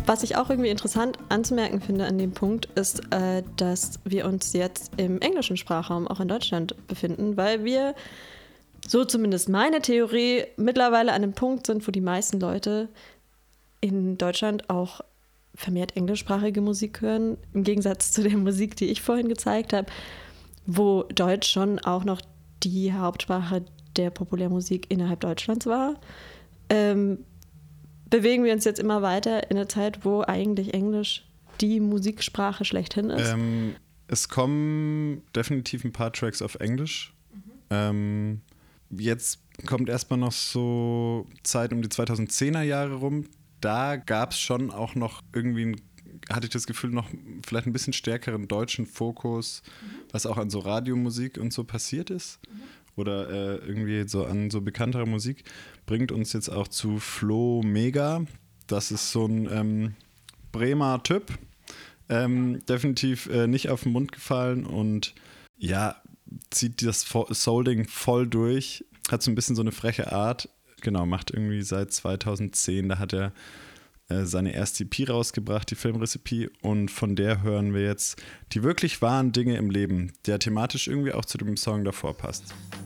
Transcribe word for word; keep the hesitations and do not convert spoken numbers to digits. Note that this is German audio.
Was ich auch irgendwie interessant anzumerken finde an dem Punkt, ist, äh, dass wir uns jetzt im englischen Sprachraum auch in Deutschland befinden, weil wir, so zumindest meine Theorie, mittlerweile an einem Punkt sind, wo die meisten Leute in Deutschland auch vermehrt englischsprachige Musik hören, im Gegensatz zu der Musik, die ich vorhin gezeigt habe, wo Deutsch schon auch noch die Hauptsprache der Populärmusik innerhalb Deutschlands war. Ähm, bewegen wir uns jetzt immer weiter in einer Zeit, wo eigentlich Englisch die Musiksprache schlechthin ist? Ähm, es kommen definitiv ein paar Tracks auf Englisch. Mhm. Ähm, jetzt kommt erstmal noch so Zeit um die zweitausendzehner Jahre rum. Da gab es schon auch noch irgendwie, ein, hatte ich das Gefühl, noch vielleicht ein bisschen stärkeren deutschen Fokus, mhm. was auch an so Radiomusik und so passiert ist. Mhm. Oder äh, irgendwie so an so bekanntere Musik, bringt uns jetzt auch zu Flo Mega. Das ist so ein ähm, Bremer Typ. Ähm, definitiv äh, nicht auf den Mund gefallen und ja, zieht das Soul-Ding voll durch. Hat so ein bisschen so eine freche Art. Genau, macht irgendwie seit zweitausendzehn, da hat er äh, seine erste E P rausgebracht, die Filmrecipe. Und von der hören wir jetzt die wirklich wahren Dinge im Leben, der thematisch irgendwie auch zu dem Song davor passt.